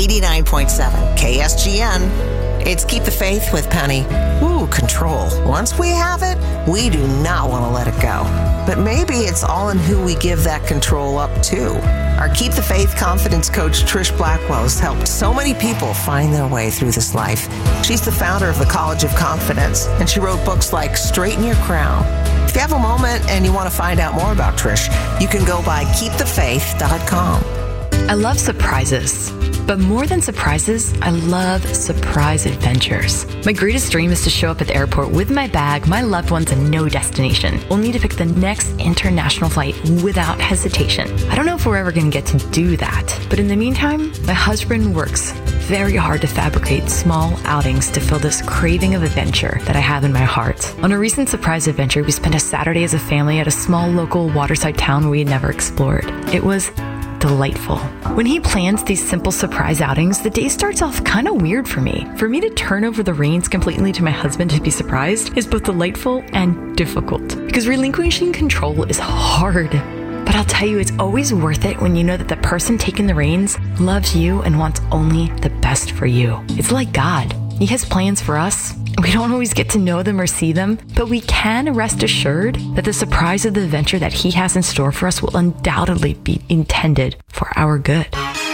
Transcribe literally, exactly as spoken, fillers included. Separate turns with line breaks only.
eighty-nine point seven K S G N. It's Keep the Faith with Penny. Ooh, control. Once we have it, we do not want to let it go. But maybe it's all in who we give that control up to. Our Keep the Faith confidence coach, Trish Blackwell, has helped so many people find their way through this life. She's the founder of the College of Confidence, and she wrote books like Straighten Your Crown. If you have a moment and you want to find out more about Trish, you can go by keep the faith dot com.
I love surprises. But more than surprises, I love surprise adventures. My greatest dream is to show up at the airport with my bag, my loved ones, and no destination, only to pick the next international flight without hesitation. I don't know if we're ever going to get to do that. But in the meantime, my husband works very hard to fabricate small outings to fill this craving of adventure that I have in my heart. On a recent surprise adventure, we spent a Saturday as a family at a small local waterside town we had never explored. It was delightful. When he plans these simple surprise outings, the day starts off kind of weird for me. For me to turn over the reins completely to my husband to be surprised is both delightful and difficult, because relinquishing control is hard. But I'll tell you, it's always worth it when you know that the person taking the reins loves you and wants only the best for you. It's like God. He has plans for us. We don't always get to know them or see them, but we can rest assured that the surprise of the adventure that he has in store for us will undoubtedly be intended for our good.